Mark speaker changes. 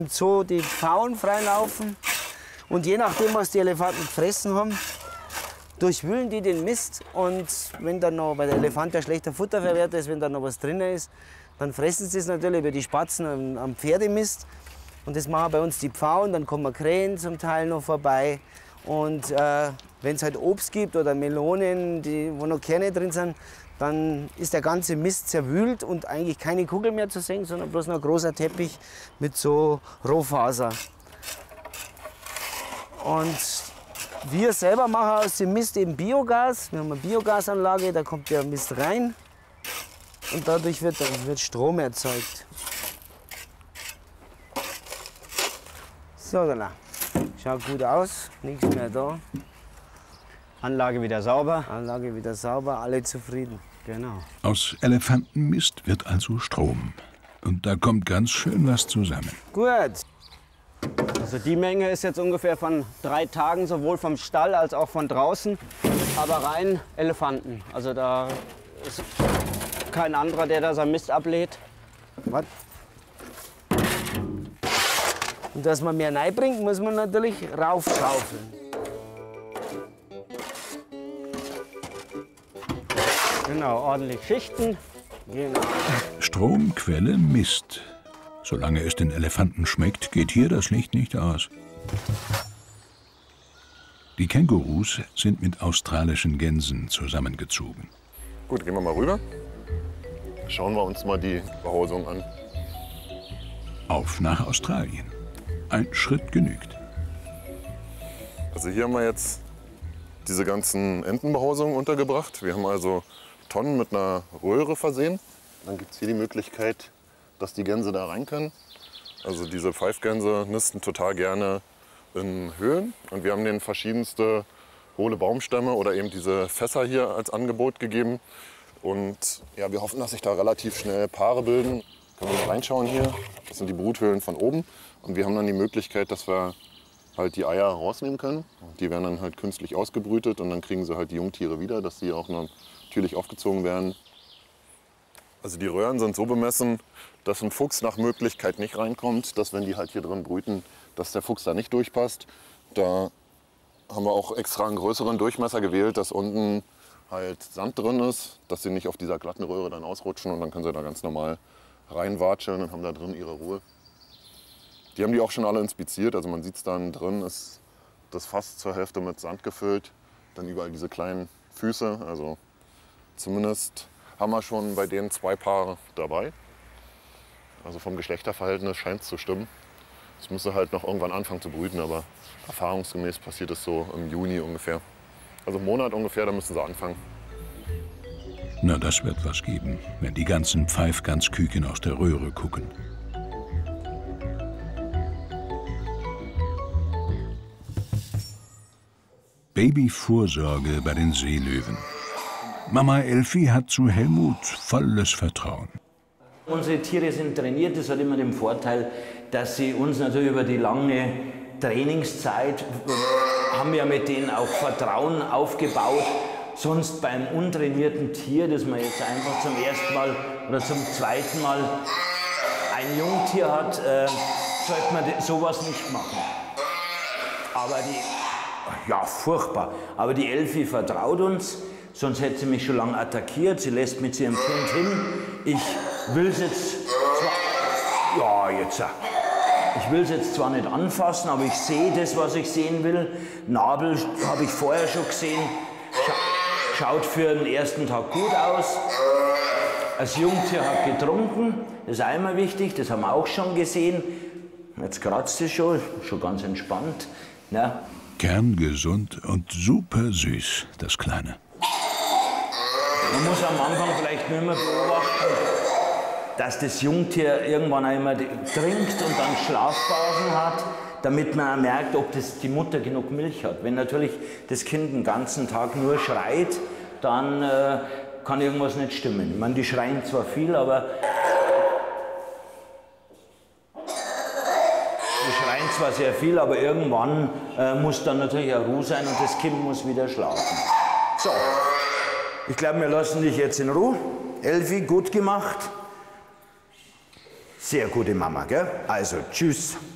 Speaker 1: So die Pfauen freilaufen und je nachdem, was die Elefanten gefressen haben, durchwühlen die den Mist. Und wenn dann noch, weil der Elefant ja schlechter Futterverwerter ist, wenn da noch was drin ist, dann fressen sie es natürlich über die Spatzen am Pferdemist. Und das machen bei uns die Pfauen, dann kommen Krähen zum Teil noch vorbei. Und wenn es halt Obst gibt oder Melonen, wo noch Kerne drin sind, dann ist der ganze Mist zerwühlt und eigentlich keine Kugel mehr zu sehen, sondern bloß noch ein großer Teppich mit so Rohfaser. Und wir selber machen aus dem Mist eben Biogas. Wir haben eine Biogasanlage, da kommt der Mist rein und dadurch wird Strom erzeugt. So, genau. Schaut gut aus, nichts mehr da.
Speaker 2: Anlage wieder sauber.
Speaker 1: Anlage wieder sauber, alle zufrieden. Genau.
Speaker 3: Aus Elefantenmist wird also Strom. Und da kommt ganz schön was zusammen.
Speaker 1: Gut.
Speaker 2: Also die Menge ist jetzt ungefähr von 3 Tagen, sowohl vom Stall als auch von draußen. Aber rein Elefanten. Also da ist kein anderer, der da seinen Mist ablädt.
Speaker 1: Was? Und dass man mehr reinbringt, muss man natürlich raufschaufeln.
Speaker 2: Genau, ordentlich schichten.
Speaker 1: Genau.
Speaker 3: Stromquelle Mist. Solange es den Elefanten schmeckt, geht hier das Licht nicht aus. Die Kängurus sind mit australischen Gänsen zusammengezogen.
Speaker 4: Gut, gehen wir mal rüber. Schauen wir uns mal die Behausung an.
Speaker 3: Auf nach Australien. Ein Schritt genügt.
Speaker 4: Also hier haben wir jetzt diese ganzen Entenbehausungen untergebracht. Wir haben also Tonnen mit einer Röhre versehen. Dann gibt es hier die Möglichkeit, dass die Gänse da rein können. Also diese Pfeifgänse nisten total gerne in Höhlen. Und wir haben denen verschiedenste hohle Baumstämme oder eben diese Fässer hier als Angebot gegeben. Und ja, wir hoffen, dass sich da relativ schnell Paare bilden. Können wir mal reinschauen hier. Das sind die Bruthöhlen von oben. Und wir haben dann die Möglichkeit, dass wir halt die Eier rausnehmen können. Die werden dann halt künstlich ausgebrütet und dann kriegen sie halt die Jungtiere wieder, dass sie auch natürlich aufgezogen werden. Also die Röhren sind so bemessen, dass ein Fuchs nach Möglichkeit nicht reinkommt, dass wenn die halt hier drin brüten, dass der Fuchs da nicht durchpasst. Da haben wir auch extra einen größeren Durchmesser gewählt, dass unten halt Sand drin ist, dass sie nicht auf dieser glatten Röhre dann ausrutschen und dann können sie da ganz normal reinwatscheln und haben da drin ihre Ruhe. Die haben die auch schon alle inspiziert, also man sieht es dann drin, ist das Fass zur Hälfte mit Sand gefüllt, dann überall diese kleinen Füße, also zumindest haben wir schon bei denen 2 Paare dabei. Also vom Geschlechterverhältnis scheint es zu stimmen. Es müsste halt noch irgendwann anfangen zu brüten, aber erfahrungsgemäß passiert es so im Juni ungefähr. Also einen Monat ungefähr, da müssen sie anfangen.
Speaker 3: Na, das wird was geben, wenn die ganzen Pfeifgansküken aus der Röhre gucken. Babyvorsorge bei den Seelöwen. Mama Elfi hat zu Helmut volles Vertrauen.
Speaker 5: Unsere Tiere sind trainiert, das hat immer den Vorteil, dass sie uns natürlich über die lange Trainingszeit, haben wir mit denen auch Vertrauen aufgebaut. Sonst beim untrainierten Tier, das man jetzt einfach zum ersten Mal oder zum zweiten Mal ein Jungtier hat, sollte man sowas nicht machen. Aber ja, furchtbar. Aber die Elfi vertraut uns, sonst hätte sie mich schon lange attackiert. Sie lässt mit ihrem Kind hin. Ich will es jetzt zwar, ich will es jetzt zwar nicht anfassen, aber ich sehe das, was ich sehen will. Nabel habe ich vorher schon gesehen. Schaut für den ersten Tag gut aus. Das Jungtier hat getrunken, das ist einmal wichtig, das haben wir auch schon gesehen. Jetzt kratzt es schon ganz entspannt. Ja.
Speaker 3: Kerngesund und super süß, das Kleine.
Speaker 5: Man muss am Anfang vielleicht nur immer beobachten, dass das Jungtier irgendwann einmal trinkt und dann Schlafphasen hat, damit man merkt, ob die Mutter genug Milch hat. Wenn natürlich das Kind den ganzen Tag nur schreit, dann kann irgendwas nicht stimmen. Ich meine, die schreien zwar viel, aber zwar sehr viel, aber irgendwann muss dann natürlich auch Ruhe sein und das Kind muss wieder schlafen. So, ich glaube, wir lassen dich jetzt in Ruhe. Elfi, gut gemacht. Sehr gute Mama, gell? Also, tschüss.